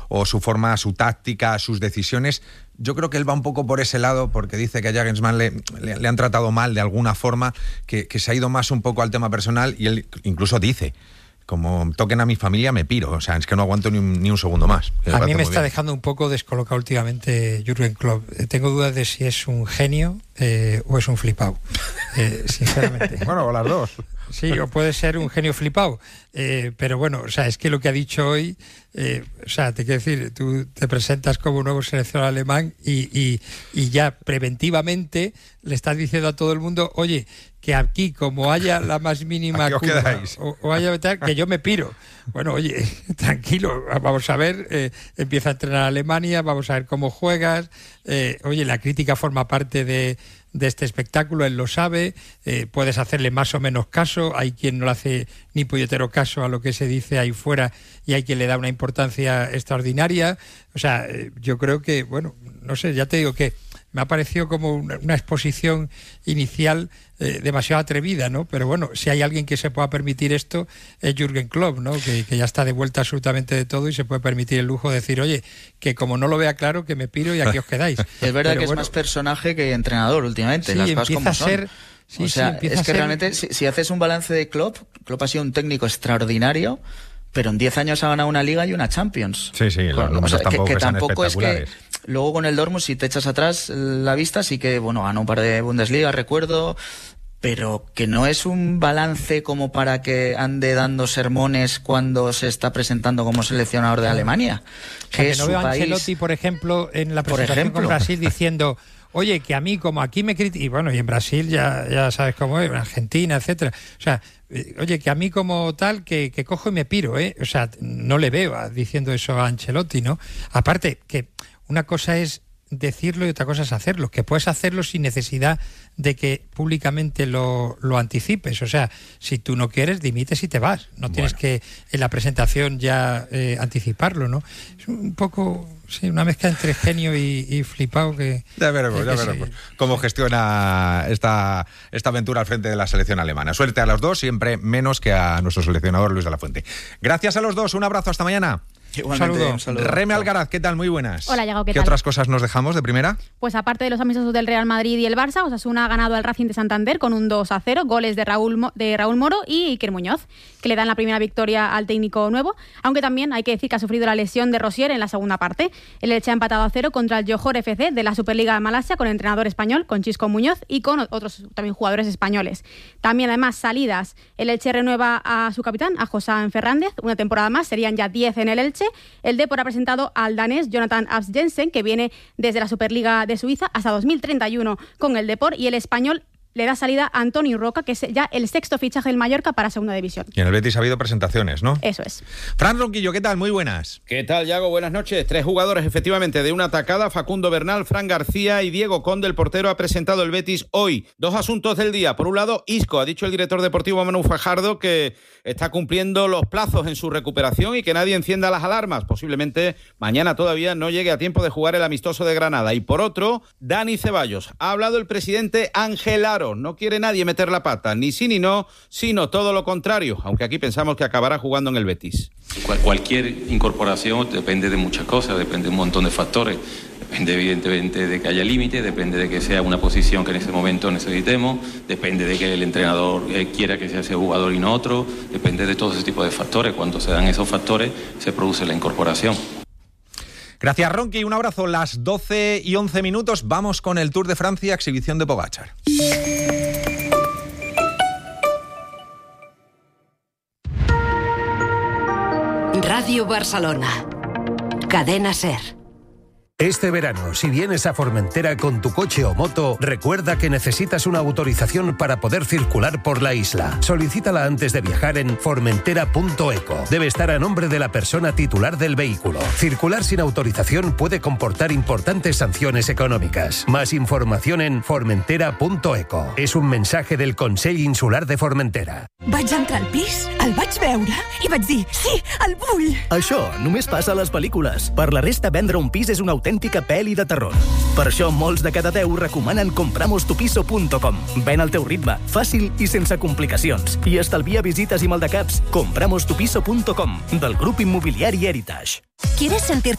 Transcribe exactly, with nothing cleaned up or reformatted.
o su forma, su táctica, sus decisiones. Yo creo que él va un poco por ese lado, porque dice que a Jürgen le, le, le han tratado mal de alguna forma, que, que se ha ido más un poco al tema personal, y él incluso dice, como toquen a mi familia me piro, o sea, es que no aguanto ni un, ni un segundo más. A mí me está bien. dejando un poco descolocado últimamente Jürgen Klopp. Tengo dudas de si es un genio eh, o es un flipado, eh, sinceramente. Bueno, o las dos. Sí, o puede ser un genio flipado, eh, pero bueno, o sea, es que lo que ha dicho hoy, eh, o sea, te quiero decir, tú te presentas como nuevo seleccionador alemán y, y, y ya preventivamente le estás diciendo a todo el mundo, oye, que aquí como haya la más mínima curva o, o haya tal, que yo me piro. Bueno, oye, tranquilo, vamos a ver, eh, empieza a entrenar a Alemania, vamos a ver cómo juegas, eh, oye, la crítica forma parte de, de este espectáculo, él lo sabe, eh, puedes hacerle más o menos caso, hay quien no le hace ni puñetero caso a lo que se dice ahí fuera y hay quien le da una importancia extraordinaria, o sea, eh, yo creo que, bueno, no sé, ya te digo que me ha parecido como una, una exposición inicial eh, demasiado atrevida, ¿no? Pero bueno, si hay alguien que se pueda permitir esto es Jürgen Klopp, ¿no? Que, que ya está de vuelta absolutamente de todo y se puede permitir el lujo de decir, oye, que como no lo vea claro, que me piro y aquí os quedáis. Es verdad Pero que bueno, es más personaje que entrenador últimamente, sí, las cosas como a son. ser, sí, o sea, sí, es que a ser... realmente, si, si haces un balance de Klopp, Klopp ha sido un técnico extraordinario, pero en diez años ha ganado una Liga y una Champions. Sí, sí, los números o sea, tampoco, que, que que sean tampoco es que espectaculares. luego con el Dortmund, si te echas atrás la vista, sí que, bueno, ganó un par de Bundesliga, recuerdo, pero que no es un balance como para que ande dando sermones cuando se está presentando como seleccionador de Alemania. O sea, que que no veo a Ancelotti, por ejemplo, en la presentación con Brasil diciendo, oye, que a mí como aquí me critican, y bueno, y en Brasil ya, ya sabes cómo es, en Argentina, etcétera. O sea, oye, que a mí como tal, que, que cojo y me piro, ¿eh? O sea, no le veo a, diciendo eso a Ancelotti, ¿no? Aparte, que una cosa es decirlo y otra cosa es hacerlo, que puedes hacerlo sin necesidad de que públicamente lo, lo anticipes. O sea, si tú no quieres, dimites y te vas. No bueno. tienes que en la presentación ya eh, anticiparlo, ¿no? Es un poco... Sí, una mezcla entre genio y, y flipado que... Ya veremos, ya veremos cómo gestiona esta, esta aventura al frente de la selección alemana. Suerte a los dos, siempre menos que a nuestro seleccionador Luis de la Fuente. Gracias a los dos, un abrazo, hasta mañana. Un saludo. un saludo. Reme Alcaraz, ¿qué tal? Muy buenas. Hola, Yago, ¿qué, ¿Qué tal? otras cosas nos dejamos de primera? Pues aparte de los amistosos del Real Madrid y el Barça, Osasuna ha ganado al Racing de Santander con un dos a cero, goles de Raúl, de Raúl Moro y Iker Muñoz, que le dan la primera victoria al técnico nuevo, aunque también hay que decir que ha sufrido la lesión de Rosier en la segunda parte. El Elche ha empatado a cero contra el Johor F C de la Superliga de Malasia con el entrenador español, con Xisco Muñoz y con otros también jugadores españoles. También, además, salidas. El Elche renueva a su capitán, a Josán Fernández, una temporada más, serían ya diez en el Elche. El Depor ha presentado al danés Jonathan Abs Jensen, que viene desde la Superliga de Suiza hasta dos mil treinta y uno con el Depor, y el español le da salida a Antonio Roca, que es ya el sexto fichaje del Mallorca para Segunda División. Y en el Betis ha habido presentaciones, ¿no? Eso es. Fran Ronquillo, ¿qué tal? Muy buenas. ¿Qué tal, Yago? Buenas noches. Tres jugadores, efectivamente, de una atacada. Facundo Bernal, Fran García y Diego Conde, el portero, ha presentado el Betis hoy. Dos asuntos del día. Por un lado, Isco. Ha dicho el director deportivo Manu Fajardo que está cumpliendo los plazos en su recuperación y que nadie encienda las alarmas. Posiblemente mañana todavía no llegue a tiempo de jugar el amistoso de Granada. Y por otro, Dani Ceballos. Ha hablado el presidente Ángel Aro. No quiere nadie meter la pata, ni sí ni no, sino todo lo contrario, aunque aquí pensamos que acabará jugando en el Betis. Cual, cualquier incorporación depende de muchas cosas, depende de un montón de factores. Depende evidentemente de que haya límites, depende de que sea una posición que en ese momento necesitemos, depende de que el entrenador eh, quiera que sea ese jugador y no otro, depende de todo ese tipo de factores. Cuando se dan esos factores, se produce la incorporación. Gracias, Ronqui. Un abrazo. Las doce y once minutos. Vamos con el Tour de Francia, exhibición de Pogačar. Radio Barcelona. Cadena SER. Este verano, si vienes a Formentera con tu coche o moto, recuerda que necesitas una autorización para poder circular por la isla. Solicítala antes de viajar en formentera punto eco. Debe estar a nombre de la persona titular del vehículo. Circular sin autorización puede comportar importantes sanciones económicas. Más información en formentera punto eco. És un mensaje del Consell Insular de Formentera. Vaig entrar al pis, el vaig veure i vaig dir, sí, el vull! Això només passa a les pel·lícules. Per la resta, vendre un pis és una autèntica pel·li de terror. Per això, molts de cada deu recomanen compramos tu piso punto com. Ven al teu ritme, fàcil i sense complicacions. I estalvia visites i maldecaps. compramos tu piso punto com, del grup immobiliari Heritage. ¿Quieres sentir